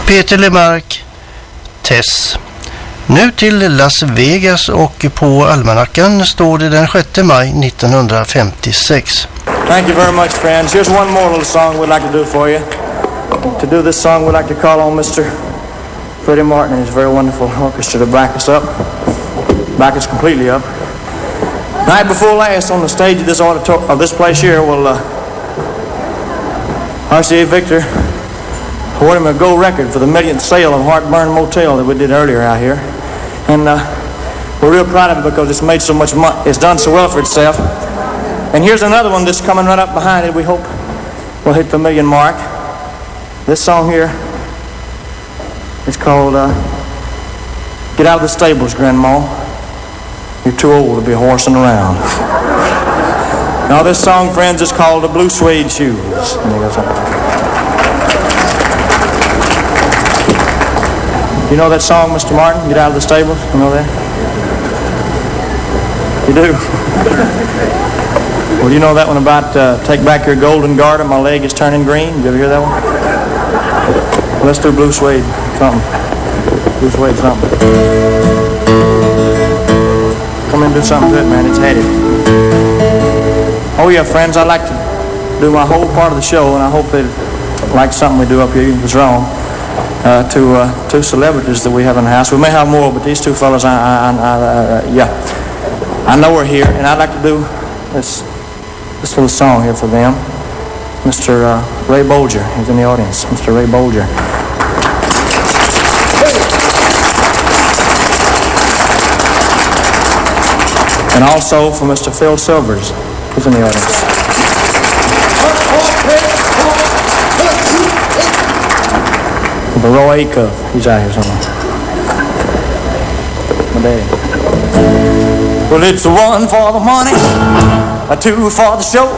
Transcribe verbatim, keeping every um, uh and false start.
Peter Lemark, Tess. Nu till Las Vegas, och på almanackan står det den sjätte maj nittonhundrafemtiosex. Thank you very much, friends. Here's one more little song we'd like to do for you. To do this song, we'd like to call on Mister Freddie Martin and his very wonderful orchestra to back us up. Back us completely up. Night before last on the stage of this auditor- of this place here, well, uh, R C A Victor awarded him a gold record for the millionth sale of Heartburn Motel that we did earlier out here. And uh, we're real proud of it because it's made so much money. It's done so well for itself. And here's another one that's coming right up behind it. We hope we'll hit the million mark. This song here is called uh, Get Out of the Stables, Grandma. You're too old to be horsing around. Now this song, friends, is called The Blue Suede Shoes. And it goes on. You know that song, Mister Martin? Get Out of the Stables? You know that? You do? Well, you know that one about uh, Take Back Your Golden Garter, My Leg is Turning Green? Did you ever hear that one? Well, let's do Blue Suede something. Blue Suede something. Come in and do something good, man. It's heady. Oh, yeah, friends, I'd like to do my whole part of the show, and I hope they like something we do up here, even if it's wrong, uh, to uh, two celebrities that we have in the house. We may have more, but these two fellas, I, I, I, I uh, yeah, I know we're here, and I'd like to do this, this little song here for them. Mister Uh, Ray Bolger, he's in the audience. Mister Ray Bolger. And also for Mister Phil Silvers, who's in the audience. For Roy Acuff, he's out here somewhere. My daddy. Well, it's a one for the money, a two for the show.